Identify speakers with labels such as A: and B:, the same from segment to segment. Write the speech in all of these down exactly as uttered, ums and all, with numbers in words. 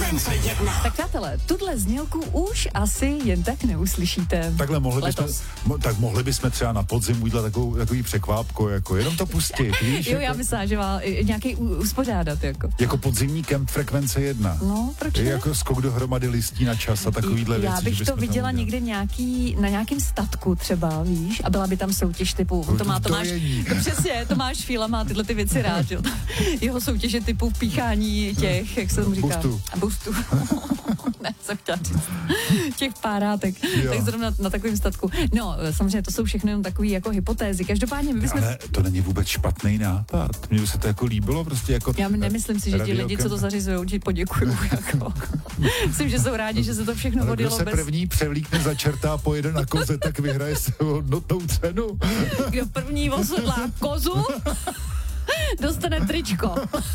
A: Frekvence jedna.
B: Tak přátelé, tuhle znělku už asi jen tak neuslyšíte.
C: Takhle mohli bychom, mo, tak mohli bychom třeba na podzim udělat takovou, takový překvápko, jako jenom to pustit, víš?
B: Jo,
C: jako,
B: já myslím, že má nějaký uspořádat, jako.
C: Jako podzimní kemp Frekvence jedna.
B: No, proč ne?
C: Jako skok dohromady listí na čas a takovýhle věci.
B: Já bych to viděla někde nějaký, na nějakým statku třeba, víš, a byla by tam soutěž typu, to má Tomáš, to přesně, Tomáš Fíla má tyhle ty věci rád, jo. Jeho soutěže typu píchání těch, jak se tomu říká?
C: Boostu.
B: Boostu. Ne, jsem chtěla říct. Těch párátek. Jo. Tak zrovna na takovém statku. No, samozřejmě to jsou všechno jenom takové jako hypotézy. Každopádně my bychom...
C: Ale to není vůbec špatný nápad. Mně by se to jako líbilo prostě jako...
B: Já nemyslím si, že ti lidi, co to zařizují, ti poděkují. Jako. Myslím, že jsou rádi, že se to všechno
C: ale
B: odjelo
C: kdo se
B: bez...
C: první převlíkne za čerta a pojede na koze, tak vyhraje se hodnotnou cenu.
B: Kdo první osedlá kozu, dostane tričko.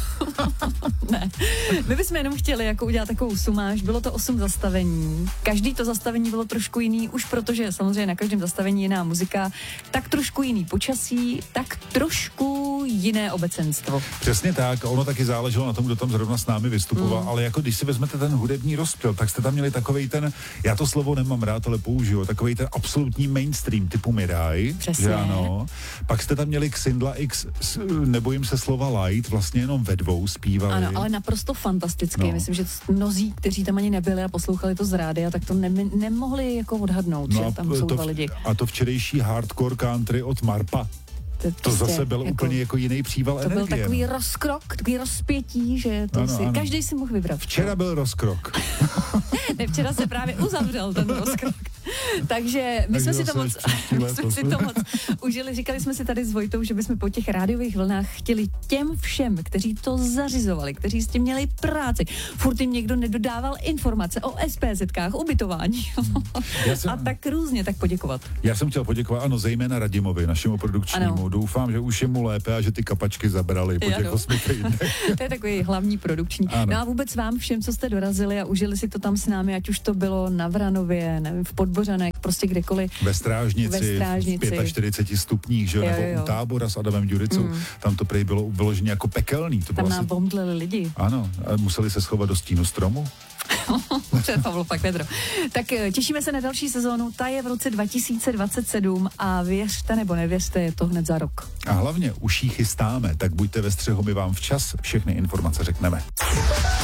B: Ne. My bychom jenom chtěli jako udělat takovou sumáž. Bylo to osm zastavení. Každý to zastavení bylo trošku jiný, už protože samozřejmě na každém zastavení jiná muzika, tak trošku jiný počasí, tak trošku jiné obecenstvo.
C: Přesně tak. Ono taky záleželo na tom, kdo tam zrovna s námi vystupoval, mm. ale jako když si vezmete ten hudební rozptyl, tak jste tam měli takovej ten, já to slovo nemám rád, ale použiju, takovej ten absolutní mainstream typu Miraj.
B: Přesně.
C: Že ano. Pak jste tam měli Xindla X, nebojím se slova light, vlastně jenom ve dvou zpívali.
B: Ano, ale naprosto fantasticky. No. Myslím, že mnozí, kteří tam ani nebyli a poslouchali to z rádia, tak to ne- nemohli jako odhadnout, no že tam jsou
C: to,
B: dva lidi.
C: A to včerejší hardcore country od Marpa. To, to zase byl jako, úplně jako jiný příval
B: to
C: energie.
B: To byl takový rozkrok, takový rozpětí, že to ano, si, ano. Každý si mohl vybrat.
C: Včera byl rozkrok.
B: Ne, včera se právě uzavřel ten rozkrok. Takže my jsme si to moc, my jsme si to moc užili. Říkali jsme si tady s Vojtou, že bychom po těch rádiových vlnách chtěli těm všem, kteří to zařizovali, kteří s tím měli práci. Furt jim někdo nedodával informace o SPZkách, ubytování. Jsem, a tak různě, tak poděkovat.
C: Já jsem chtěl poděkovat, ano, zejména Radimovi, našemu produkčnímu. Ano. Doufám, že už je mu lépe a že ty kapačky zabrali po těch osmi týdnech.
B: To je takový hlavní produkční. Ano. No a vůbec vám všem, co jste dorazili a užili si to tam s námi, ať už to bylo na Vranově, nevím, v Podbořanech, prostě kdekoliv.
C: Ve Strážnici, ve Strážnici. v čtyřiceti pěti stupních, že jo, nebo jo. u Tábora s Adamem Ďuricou, mm. tam to prej bylo vyloženě jako pekelný. To
B: tam nám
C: asi...
B: bomdleli lidi.
C: Ano, a museli se schovat do stínu stromu.
B: Před Pavlo, pak vedro. Tak těšíme se na další sezónu, ta je v roce dva tisíce dvacet sedm a věřte nebo nevěřte, je to hned za rok.
C: A hlavně už ji chystáme, tak buďte ve střehu, my vám včas všechny informace řekneme.